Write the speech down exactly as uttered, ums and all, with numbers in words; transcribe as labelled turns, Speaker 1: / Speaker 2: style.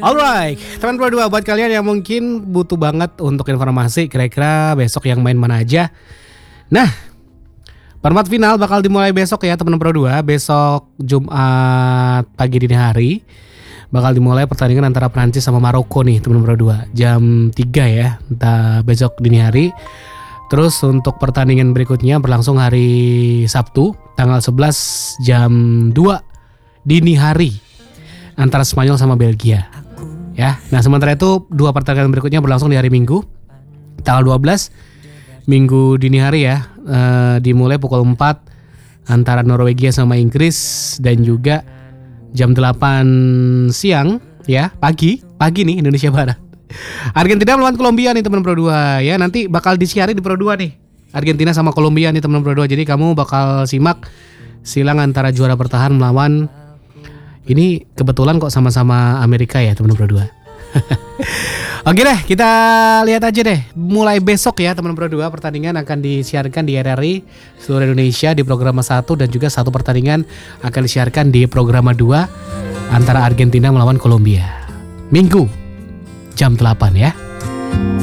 Speaker 1: Alright, teman Pro dua, buat kalian yang mungkin butuh banget untuk informasi kira-kira besok yang main mana aja. Nah, perempat final bakal dimulai besok ya teman Pro dua. Besok Jumat pagi dini hari bakal dimulai pertandingan antara Prancis sama Maroko nih teman Pro dua. Jam tiga ya, entah besok dini hari. Terus untuk pertandingan berikutnya berlangsung hari Sabtu tanggal sebelas jam dua dini hari antara Spanyol sama Belgia. Ya, nah sementara itu dua pertandingan berikutnya berlangsung di hari Minggu tanggal dua belas Minggu dini hari ya, e, dimulai pukul empat antara Norwegia sama Inggris dan juga jam delapan siang ya, pagi, pagi nih Indonesia Barat. Argentina melawan Kolombia nih teman Pro dua ya, nanti bakal disiarin di Pro dua nih. Argentina sama Kolombia nih teman Pro dua. Jadi kamu bakal simak silang antara juara bertahan melawan, ini kebetulan kok sama-sama Amerika ya teman Pro dua. Oke deh, kita lihat aja deh. Mulai besok ya teman Pro dua, pertandingan akan disiarkan di R R I seluruh Indonesia di program satu, dan juga satu pertandingan akan disiarkan di program dua antara Argentina melawan Kolombia. Minggu jam delapan ya.